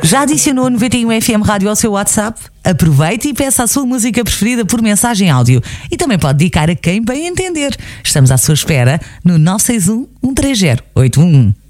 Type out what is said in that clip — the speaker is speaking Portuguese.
Já adicionou 91 FM Rádio ao seu WhatsApp? Aproveite e peça a sua música preferida por mensagem áudio. E também pode dedicar a quem bem entender. Estamos à sua espera no 961 130 811.